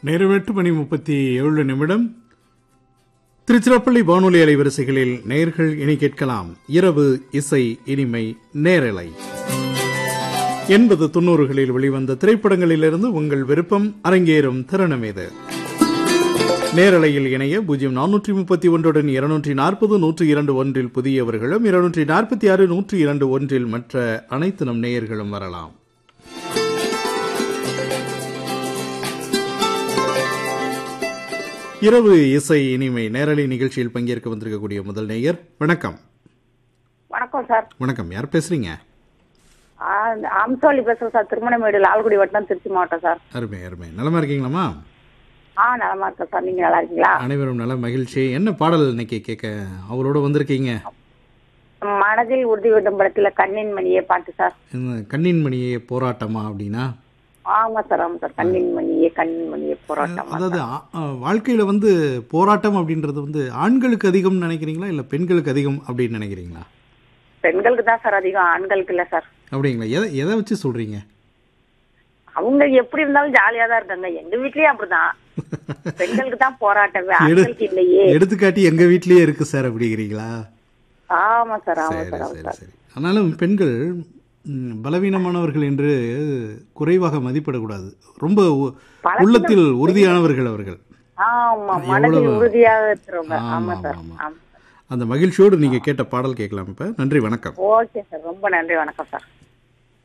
நேரம் 8:37. திருச்சிராப்பள்ளி வானொலி அலைவரிசைகளில் நேயர்கள் இனி கேட்கலாம் இரவு இசை இனிமை நேரலை. 80-90களில் வெளிவந்த திரைப்படங்களிலிருந்து உங்கள் விருப்பம் அரங்கேறும் தருணம் இது. நேரலையில் இணைய 0431 240 102 புதியவர்களும் 246 102 மற்ற அனைத்து நம் நேயர்களும் வரலாம். இரவு இசை இனிமை நேரலை நிகழ்ச்சியில் பங்கேற்க வந்திருக்கக்கூடிய முதல் நேயர். வணக்கம். வணக்கம் சார். வணக்கம். யார் பேசுறீங்க? அம்சோலி பேசுறேன் சார். திருமணமேடு, லால்குடி வட்டம், திருச்சி மாவட்டம் சார். அருமை அருமை. நலமா இருக்கீங்களாமா? நலமா இருக்கேன் சார். நீங்க நல்லா இருக்கீங்களா? அனைவரும் நல்ல மகிழ்ச்சி. என்ன பாடல் இன்னைக்கு கேட்க அவரோட வந்திருக்கீங்க? மனதில் உறுதி விடும் படத்துல கண்ணின் மணியே பாட்டு சார். கண்ணின் மணியே போராட்டமா அப்படின்னா? ஆமா சார், ஆமா சார். கண்ணின் மணியே போராட்டம். அதாவது வாழ்க்கையில போராட்டம் அப்படின்றது ஆண்களுக்கு அதிகம் நினைக்கிறீங்களா இல்ல பெண்களுக்கு அதிகம் அப்படின்னு நினைக்கிறீங்களா? பெண்களுக்கு தான் சார் அதிகம், ஆண்களுக்கு இல்ல சார். அப்படிங்களா? எதை வச்சு சொல்றீங்க? அவங்க எப்படி இருந்தாலும் ஜாலியா தான் இருக்காங்க. எங்க வீட்லயே அப்படிதான். பெண்களுக்கு தான் போராட்டமே, ஆண்களுக்கு இல்லையே. எடுத்துக்காட்டி எங்க வீட்லயே இருக்கு சார் அப்படிங்கிறீங்களா? ஆமா சார், ஆமா சார். சரி. ஆனாலும் பெண்கள் பலவீனமானவர்கள் என்று குறைவாக மதிப்பிடக்கூடாது. ரொம்ப உள்ளத்தில் உறுதியானவர்கள் அவர்கள். அந்த மகிழ்ச்சியோடு நீங்க கேட்ட பாடல் கேட்கலாம். இப்ப நன்றி, வணக்கம். ஓகே சார், ரொம்ப நன்றி, வணக்கம் சார்.